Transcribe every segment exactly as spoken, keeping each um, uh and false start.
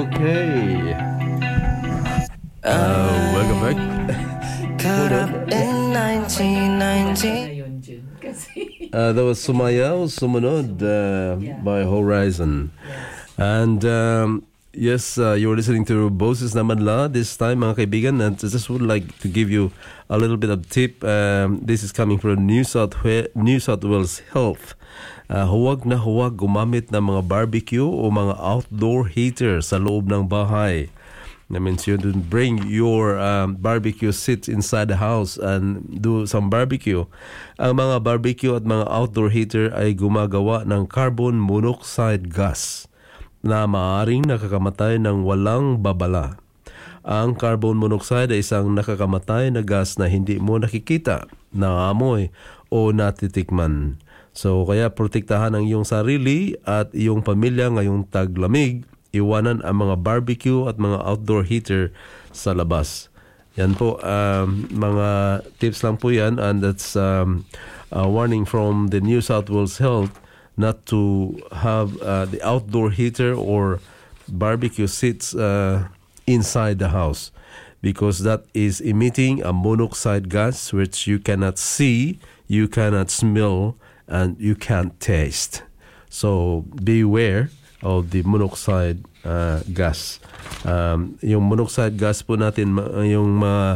Okay. Uh, welcome back. Caught up in nineteen ninety. Uh, that was Sumayaw Sumunod uh, by Horizon. And um, yes, uh, you're listening to Boses Namanla this time, mga kaibigan. And I just would like to give you a little bit of tip. Um, this is coming from New South, Wa- New South Wales Health. Uh, huwag na huwag gumamit ng mga barbecue o mga outdoor heater sa loob ng bahay. That means you don't bring your um, barbecue seats inside the house and do some barbecue. Ang mga barbecue at mga outdoor heater ay gumagawa ng carbon monoxide gas na maaaring nakakamatay ng walang babala. Ang carbon monoxide ay isang nakakamatay na gas na hindi mo nakikita, naamoy o natitikman. So kaya protektahan ang iyong sarili at iyong pamilya ngayong taglamig. Iwanan ang mga barbecue at mga outdoor heater sa labas. Yan po, um, mga tips lang po yan, and that's um, a warning from the New South Wales Health not to have uh, the outdoor heater or barbecue seats uh, inside the house, because that is emitting a monoxide gas which you cannot see, you cannot smell, and you can't taste. So beware of the monoxide uh, gas. Um, yung monoxide gas po natin, yung mga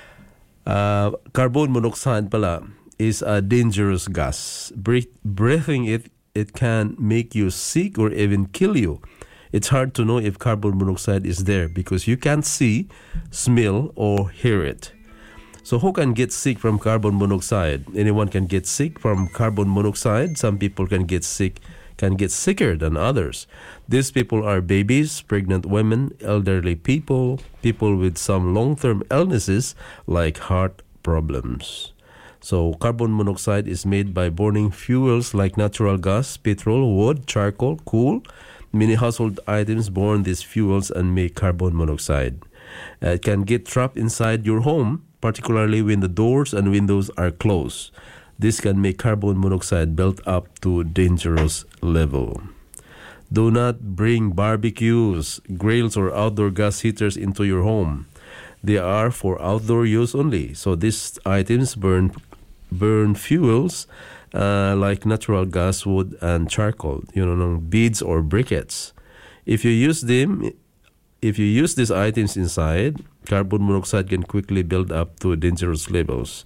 uh, carbon monoxide pala is a dangerous gas. Breath, breathing it, it can make you sick or even kill you. It's hard to know if carbon monoxide is there because you can't see, smell, or hear it. So who can get sick from carbon monoxide? Anyone can get sick from carbon monoxide. Some people can get sick, can get sicker than others. These people are babies, pregnant women, elderly people, people with some long-term illnesses like heart problems. So carbon monoxide is made by burning fuels like natural gas, petrol, wood, charcoal, coal. Many household items burn these fuels and make carbon monoxide. Uh, it can get trapped inside your home, particularly when the doors and windows are closed. This can make carbon monoxide build up to dangerous level. Do not bring barbecues, grills, or outdoor gas heaters into your home. They are for outdoor use only. So these items burn burn fuels uh, like natural gas, wood, and charcoal, you know, beads or briquettes. If you use them, if you use these items inside, carbon monoxide can quickly build up to dangerous levels.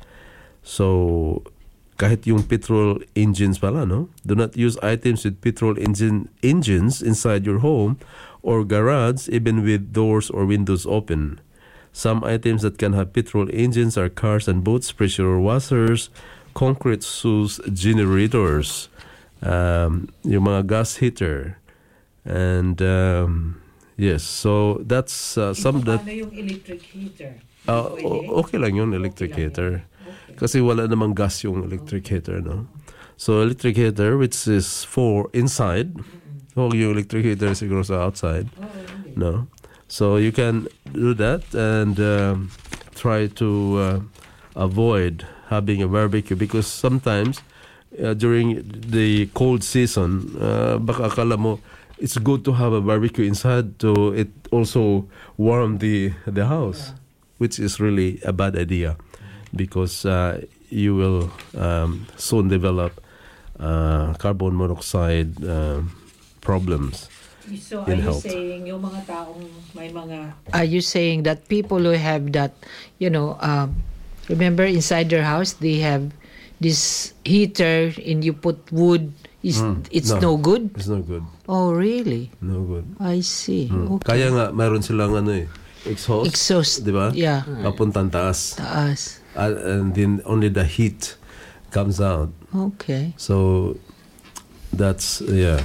So, kahit yung petrol engines pala, no? Do not use items with petrol engine engines inside your home or garage, even with doors or windows open. Some items that can have petrol engines are cars and boats, pressure washers, concrete sluice generators, um, yung mga gas heater, and um, yes, so that's uh, some that. Paano yung electric heater? Uh, okay lang yun, electric okay heater. Okay. Kasi wala namang gas yung electric okay. heater, no? So electric heater, which is for inside, mm-hmm. oh, yung electric heater siguro sa outside, oh, okay. no? So you can do that and um, try to uh, avoid having a barbecue, because sometimes uh, during the cold season, uh, baka akala mo it's good to have a barbecue inside to it also warm the the house, yeah. which is really a bad idea, because uh, you will um, soon develop uh, carbon monoxide uh, problems. So are in you health. saying yung mga taong may mga Are you saying that people who have that, you know, um, remember inside their house they have this heater and you put wood, is Mm, it's no. no good? It's no good. Oh, really? No good. I see. Mm. Okay. Kaya nga mayroon silang ano eh, exhaust, Exhaust, di ba? yeah. Papuntang taas. Taas. Uh, and then only the heat comes out. Okay. So that's yeah.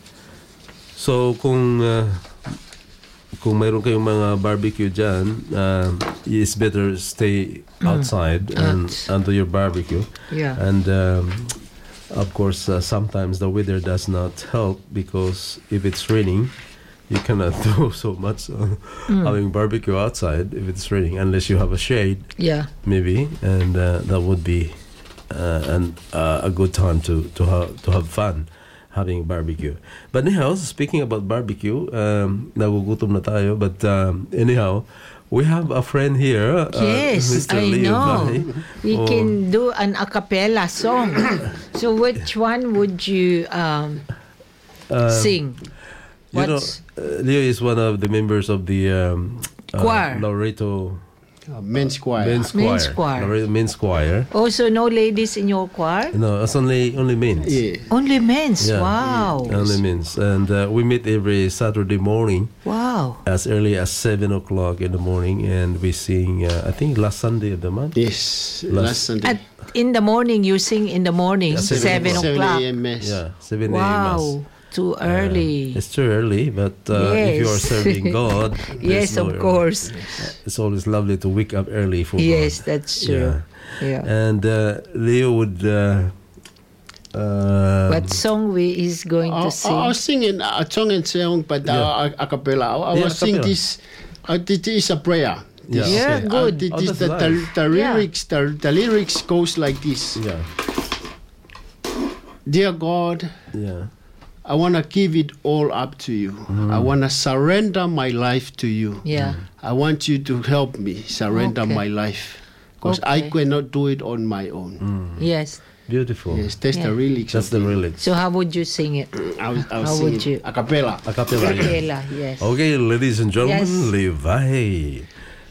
So kung uh, kung mayroon kayong mga barbecue dyan, uh, it's better stay outside mm. and, and do your barbecue. Yeah. And um, of course, uh, sometimes the weather does not help, because if it's raining, you cannot do so much uh, mm. having barbecue outside if it's raining, unless you have a shade. Yeah. Maybe, and uh, that would be uh, an, uh, a good time to to, ha- to have fun. having barbecue. But anyhow, speaking about barbecue, um, nagugutom na tayo. But um, anyhow, we have a friend here. Uh, Yes, Mister I Leo know. Vahe. We Oh, can do an a cappella song. So which one would you um, um, sing? You know, What's uh, Leo is one of the members of the um, uh, Choir. Loreto Uh, men's choir. Men's Men's Choir. choir. Loreto Men's Choir. also no ladies in your choir? No, it's only only men's. Yeah. Only men's. Yeah. Wow. Only men's, and uh, we meet every Saturday morning Wow. as early as seven o'clock in the morning, and we sing. Uh, I think last Sunday of the month. Yes. Last- Last Sunday. At in the morning you sing in the morning, Yeah, seven seven o'clock. o'clock. seven a m mass. Yeah, seven a m mass. Wow. Too early. It's too early, but uh, if you are Yes. serving God, there's Yes, no of early. course. It's always lovely to wake up early for Yes, God. that's true. Yeah. And uh, Leo would. Uh, uh, What song we is going I, to I, I was sing? singing a song and song, but Yeah. uh, a, a cappella. I, I Yeah, was a singing cappella. this. Uh, this is a prayer. This, Yeah, okay. uh, good. this, Oh, this- that's the, the, nice. the Yeah. lyrics, the, the lyrics goes like this. yeah, Dear God, yeah, I want to give it all up to you. Mm. I want to surrender my life to you. Yeah. I want you to help me surrender Okay. my life because I Okay. cannot do it on my own. Yes. beautiful. Yes, that's the Yeah. lyrics. That's of the it. lyrics. So how would you sing it? I was, I was How would singing you- a cappella. A cappella. yeah. Cappella, yes. Okay, ladies and gentlemen, Yes. Leo Vahe.